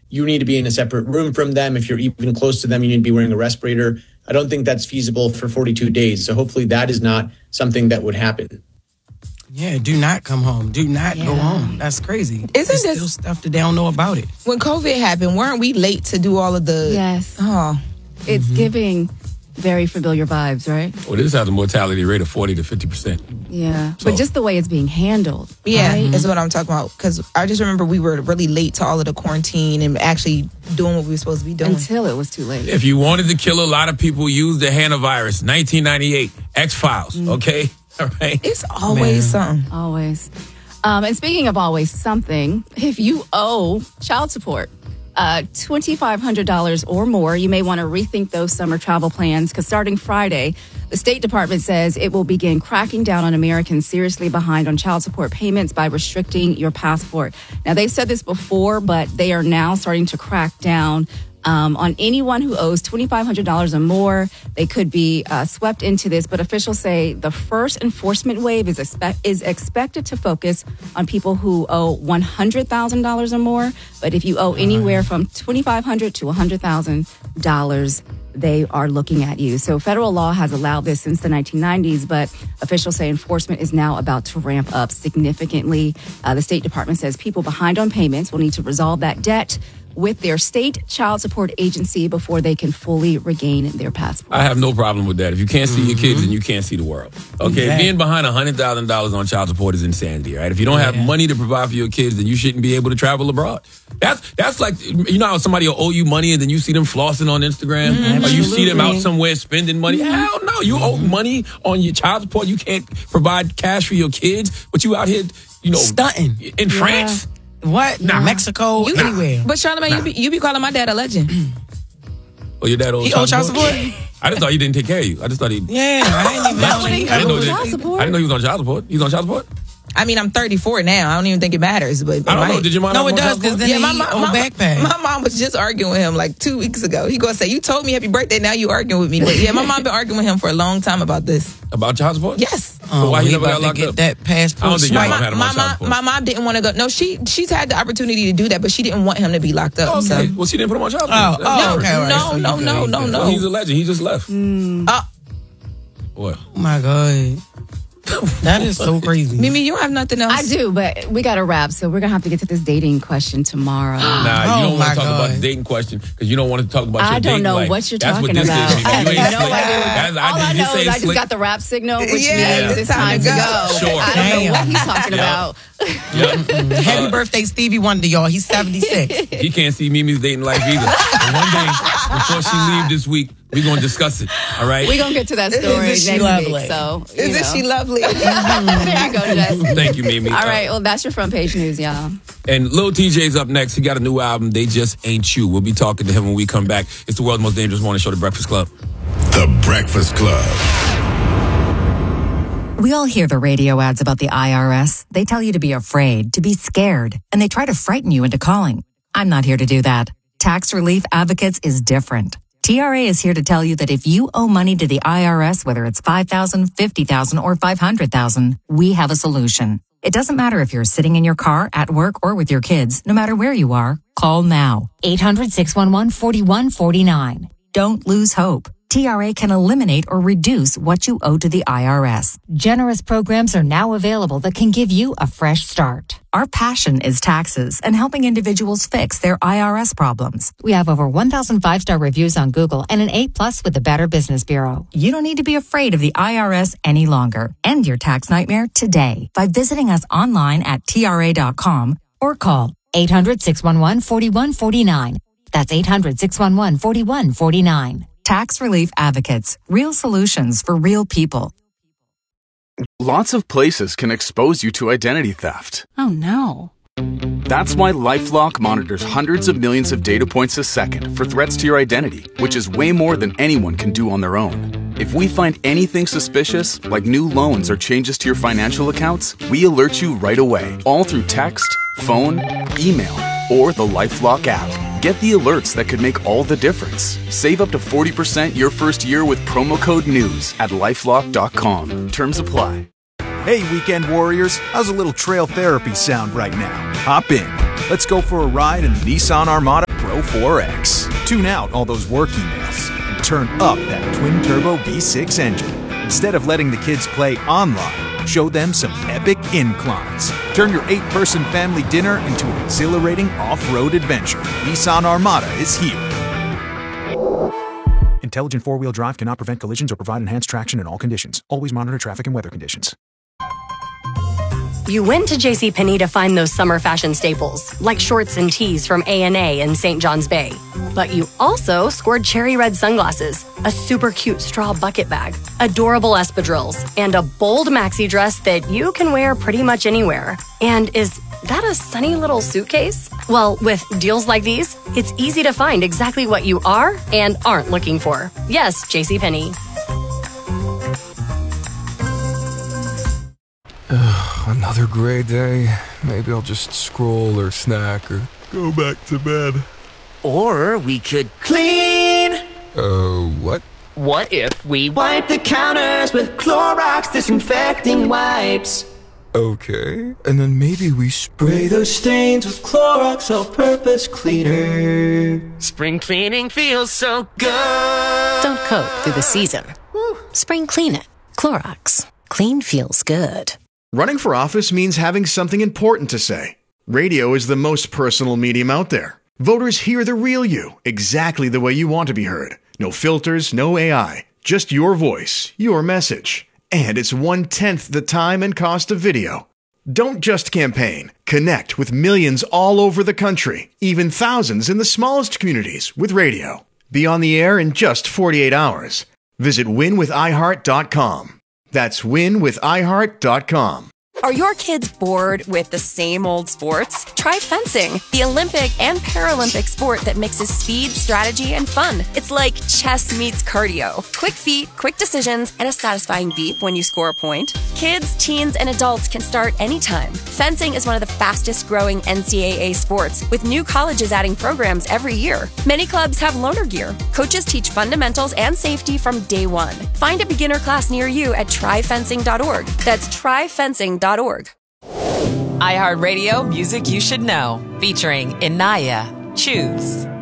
you need to be in a separate room from them. If you're even close to them, you need to be wearing a respirator. I don't think that's feasible for 42 days. So hopefully that is not something that would happen. Yeah, do not come home. Do not go home. That's crazy. Isn't this still stuff that they don't know about it? When COVID happened, weren't we late to do all of the... Yes. Oh. It's giving very familiar vibes, right? Well, this has a mortality rate of 40 to 50%. Yeah. So- But just the way it's being handled. Yeah, right? is what I'm talking about. Because I just remember we were really late to all of the quarantine and actually doing what we were supposed to be doing. Until it was too late. If you wanted to kill a lot of people, use the Hanavirus, 1998, X-Files, okay? All right. It's always something. Always. And speaking of always something, if you owe child support, $2,500 or more, you may want to rethink those summer travel plans because starting Friday, the State Department says it will begin cracking down on Americans seriously behind on child support payments by restricting your passport. Now, they've said this before, but they are now starting to crack down on anyone who owes $2,500 or more. They could be swept into this, but officials say the first enforcement wave is expected to focus on people who owe $100,000 or more. But if you owe anywhere from $2,500 to $100,000, they are looking at you. So federal law has allowed this since the 1990s, but officials say enforcement is now about to ramp up significantly. The State Department says people behind on payments will need to resolve that debt with their state child support agency before they can fully regain their passport. I have no problem with that. If you can't see your kids, then you can't see the world. Okay, Exactly. Being behind $100,000 on child support is insanity, right? If you don't have money to provide for your kids, then you shouldn't be able to travel abroad. That's like, you know how somebody will owe you money and then you see them flossing on Instagram? Or you see them out somewhere spending money? Hell no, you owe money on your child support. You can't provide cash for your kids, but you out here, Stunting. in France? What? Mexico, anywhere. But Charlamagne, you be calling my dad a legend. Oh, your dad owes He owed child support? I just thought he didn't take care of you. I just thought he... Yeah, I didn't even know that. I didn't know Child support? I didn't know he was on child support. He's on child support? I mean, I'm 34 now. I don't even think it matters. But I don't know. Did your mom No, have it him on does, child because support? then my he mom, owe backpack. my mom was just arguing with him like 2 weeks ago. He gonna say, "You told me happy birthday. Now you arguing with me." But yeah, my mom been arguing with him for a long time about this. About child support? Yes. So why he never about got to locked get up? that passport I don't think y'all swipe. have had him on child support. My mom didn't want to go. No, she's had the opportunity to do that, but she didn't want him to be locked up. Okay. So. Well, she didn't put him on child Oh, support. oh, okay. all right, so you No, good. no, You no, good. no. Well, he's a legend. He just left. What? Oh, my God. That is so crazy. Mimi, you don't have nothing else. I do, but we got to wrap, so we're going to have to get to this dating question tomorrow. Nah, you Oh, don't want my to talk about God. the dating question because you don't want to talk about your I dating don't know life. what you're That's talking what this about. Is, I you ain't have no slick. idea. That's- All I did you know say is I just slick? got the rap signal, which Yeah, means it's time to go. Sure. I don't know Damn. what he's talking about. Happy birthday, Stevie Wonder, y'all. He's 76. He can't see Mimi's dating life either. And one day, before she leave this week, we're going to discuss it. All right? We're going to get to that story Isn't she next lovely? week. So, Isn't she lovely? There you go, Jess. Thank you, Mimi. All right, well, that's your front page news, y'all. And Lil TJ's up next. He got a new album, They Just Ain't You. We'll be talking to him when we come back. It's the world's most dangerous morning show, The Breakfast Club. The Breakfast Club. We all hear the radio ads about the IRS. They tell you to be afraid, to be scared, and they try to frighten you into calling. I'm not here to do that. Tax Relief Advocates is different. TRA is here to tell you that if you owe money to the IRS, whether it's $5,000, $50,000, or $500,000, we have a solution. It doesn't matter if you're sitting in your car, at work, or with your kids. No matter where you are, call now. 800-611-4149. Don't lose hope. TRA can eliminate or reduce what you owe to the IRS. Generous programs are now available that can give you a fresh start. Our passion is taxes and helping individuals fix their IRS problems. We have over 1,000 5-star reviews on Google and an A+ with the Better Business Bureau. You don't need to be afraid of the IRS any longer. End your tax nightmare today by visiting us online at TRA.com Or call 800-611-4149. That's 800-611-4149. Tax Relief Advocates. Real solutions for real people. Lots of places can expose you to identity theft. Oh, no. That's why LifeLock monitors hundreds of millions of data points a second for threats to your identity, which is way more than anyone can do on their own. If we find anything suspicious, like new loans or changes to your financial accounts, we alert you right away, all through text, phone, email, or the LifeLock app. Get the alerts that could make all the difference. Save up to 40% your first year with promo code NEWS at LifeLock.com. Terms apply. Hey, weekend warriors, how's a little trail therapy sound right now? Hop in. Let's go for a ride in the Nissan Armada Pro 4X. Tune out all those work emails and turn up that twin-turbo V6 engine. Instead of letting the kids play online, show them some epic inclines. Turn your 8-person family dinner into an exhilarating off-road adventure. Nissan Armada is here. Intelligent four-wheel drive cannot prevent collisions or provide enhanced traction in all conditions. Always monitor traffic and weather conditions. You went to JCPenney to find those summer fashion staples, like shorts and tees from A&A in St. John's Bay. But you also scored cherry red sunglasses, a super cute straw bucket bag, adorable espadrilles, and a bold maxi dress that you can wear pretty much anywhere. And is that a sunny little suitcase? Well, with deals like these, it's easy to find exactly what you are and aren't looking for. Yes, JCPenney. Another gray day. Maybe I'll just scroll or snack or go back to bed. Or we could clean. What? What if we wipe the counters with Clorox disinfecting wipes? Okay, and then maybe we Spray those stains with Clorox all-purpose cleaner. Spring cleaning feels so good. Don't coat through the season. Spring clean it. Clorox. Clean feels good. Running for office means having something important to say. Radio is the most personal medium out there. Voters hear the real you, exactly the way you want to be heard. No filters, no AI, just your voice, your message. And it's 1/10 the time and cost of video. Don't just campaign. Connect with millions all over the country, even thousands in the smallest communities with radio. Be on the air in just 48 hours. Visit winwithiheart.com. That's winwithiheart.com. Are your kids bored with the same old sports? Try fencing, the Olympic and Paralympic sport that mixes speed, strategy, and fun. It's like chess meets cardio. Quick feet, quick decisions, and a satisfying beep when you score a point. Kids, teens, and adults can start anytime. Fencing is one of the fastest growing NCAA sports, with new colleges adding programs every year. Many clubs have loaner gear. Coaches teach fundamentals and safety from day one. Find a beginner class near you at tryfencing.org. That's tryfencing.org. iHeartRadio Music You Should Know, featuring Inaya. Choose.